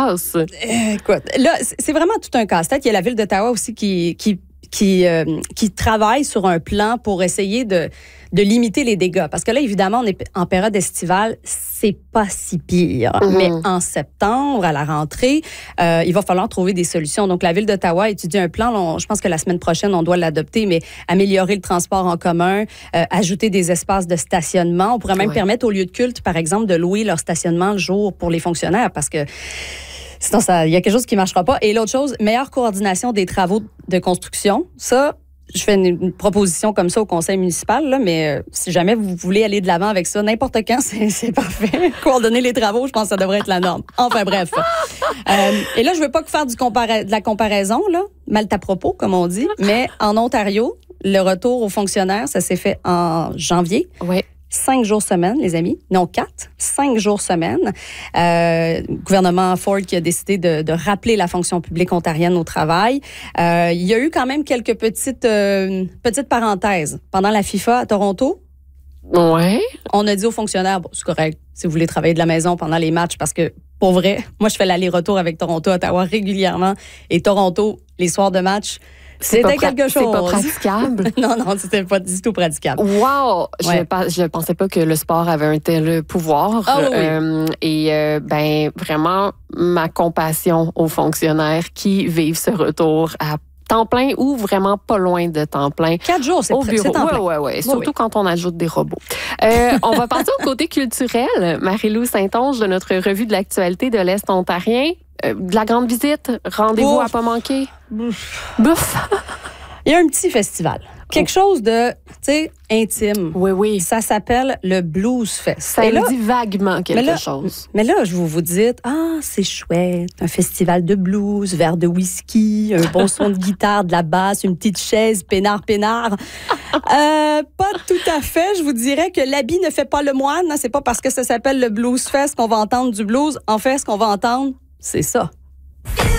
passe? Écoute, là, c'est vraiment tout un casse-tête. Il y a la ville d'Ottawa aussi qui travaille sur un plan pour essayer de limiter les dégâts. Parce que là, évidemment, on est en période estivale, c'est pas si pire. Mais en septembre, à la rentrée, il va falloir trouver des solutions. Donc, la ville d'Ottawa étudie un plan. Je pense que la semaine prochaine, on doit l'adopter, mais améliorer le transport en commun, ajouter des espaces de stationnement. On pourrait même permettre aux lieux de culte, par exemple, de louer leur stationnement le jour pour les fonctionnaires parce que sinon, il y a quelque chose qui ne marchera pas. Et l'autre chose, meilleure coordination des travaux de construction. Ça, je fais une proposition comme ça au conseil municipal, là, mais si jamais vous voulez aller de l'avant avec ça, n'importe quand, c'est parfait. Coordonner les travaux, je pense que ça devrait être la norme. Enfin, bref. Et là, je veux pas faire de la comparaison, là, mal à propos, comme on dit, mais en Ontario, le retour aux fonctionnaires, ça s'est fait en janvier. Oui. 5 jours semaine, les amis. Non, 4. 5 jours semaine. Gouvernement Ford qui a décidé de rappeler la fonction publique ontarienne au travail. Il y a eu quand même quelques petites parenthèses. Pendant la FIFA à Toronto, on a dit aux fonctionnaires, bon, c'est correct, si vous voulez travailler de la maison pendant les matchs, parce que, pour vrai, moi, je fais l'aller-retour avec Toronto, Ottawa régulièrement. Et Toronto, les soirs de match, c'était quelque chose. C'est pas praticable? Non, c'était pas du tout praticable. Wow! Je pensais pas que le sport avait un tel pouvoir. Vraiment, ma compassion aux fonctionnaires qui vivent ce retour à temps plein ou vraiment pas loin de temps plein. 4 jours, c'est temps plein. Oui. Surtout quand on ajoute des robots. On va passer au côté culturel. Marie-Lou Saint-Onge de notre revue de l'actualité de l'Est ontarien. De la grande visite, rendez-vous à pas manquer. Bouf. Il y a un petit festival. Quelque chose de, intime. Oui. Ça s'appelle le Blues Fest. Ça me dit vaguement quelque chose. Mais là, je vous dites, c'est chouette, un festival de blues, verre de whisky, un bon son de guitare, de la basse, une petite chaise, peinard. Pas tout à fait. Je vous dirais que l'habit ne fait pas le moine. C'est pas parce que ça s'appelle le Blues Fest qu'on va entendre du blues. En fait, ce qu'on va entendre, c'est ça.